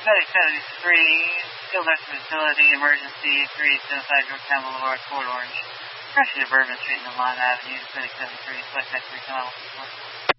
FedEx 73, skilled nursing facility, emergency, 3875 Yorktown Boulevard, Fort Orange. Rushing to Bourbon Street and Lamont Avenue, FedEx 73, select X3 Canal.